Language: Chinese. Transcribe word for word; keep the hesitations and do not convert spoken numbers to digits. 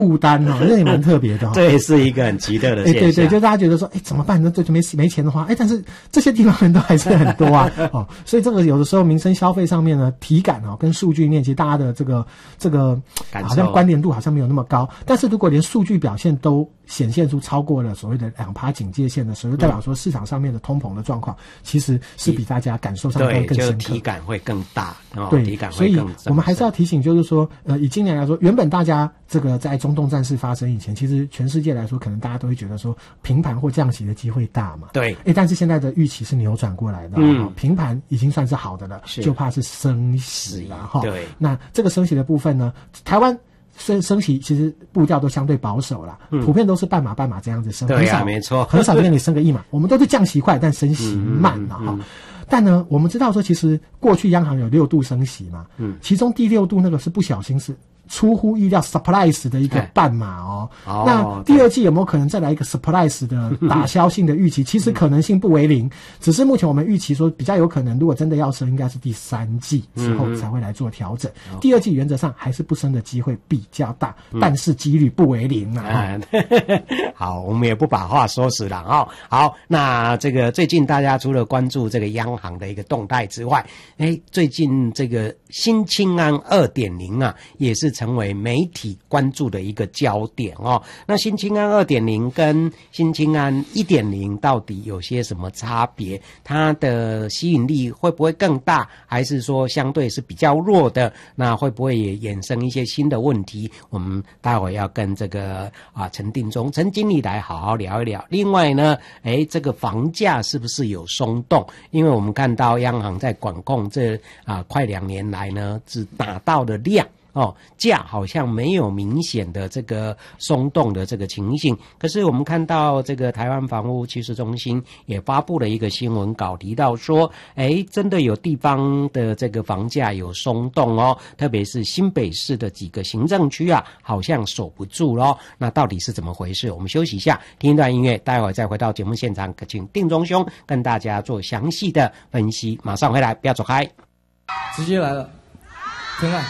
负担哦，这也蛮特别的哦。 这也是一个很奇特的现象。 哎，对对，就大家觉得说，哎，怎么办？那这就没没钱的话，哎，但是这些地方人都还是很多啊，哦，所以这个有的时候民生消费上面呢，体感哦，跟数据面，其实大家的这个这个好像关联度好像没有那么高。但是如果连数据表现都显现出超过了所谓的两趴警戒线的时候，代表说市场上面的通膨的状况，其实是比大家感受上更更深刻， 就体感会更大，哦、 对， 体感会更。 所以我们还是要提醒，就是说，呃，以今年来说，原本大家这个在中东战事发生以前，其实全世界来说，可能大家都会觉得说平盘或降息的机会大嘛。 对， 哎，但是现在的预期是扭转过来的，嗯，哦、平盘已经算是好的了，就怕是升息了哈。 对， 那这个升息的部分呢，台湾。升升息其实步调都相对保守啦，嗯、普遍都是半码半码这样子升， 对啊， 很少没错， 很少跟你升个一码，我们都是降息快，但升息慢了哈。嗯嗯嗯、但呢，我们知道说，其实过去央行有六度升息嘛，嗯，其中第六度那个是不小心是出乎意料 surprise 的一个半码哦。哦那第二季有没有可能再来一个 surprise 的打消性的预期？其实可能性不为零，只是目前我们预期说比较有可能，如果真的要升，应该是第三季之后才会来做调整。嗯、第二季原则上还是不升的机会比较大，嗯、但是几率不为零啊。 嗯、好，我们也不把话说死了啊。好，那这个最近大家除了关注这个央行的一个动态之外，哎，最近这个新青安 二点零 啊，也是成为媒体关注的一个焦点哦。那新青安 二点零 跟新青安 一点零 到底有些什么差别？它的吸引力会不会更大，还是说相对是比较弱的？那会不会也衍生一些新的问题？我们待会要跟这个啊陈定中陈经理来好好聊一聊。另外呢，哎，这个房价是不是有松动？因为我们看到央行在管控这啊快两年来呢，只打到的量。哦，价好像没有明显的这个松动的这个情形，可是我们看到这个台湾房屋趋势中心也发布了一个新闻稿，提到说，哎，真的有地方的这个房价有松动哦，特别是新北市的几个行政区啊，好像守不住咯。那到底是怎么回事？我们休息一下，听一段音乐，待会儿再回到节目现场，请定中兄跟大家做详细的分析。马上回来，不要走开。 直接来了，真爱。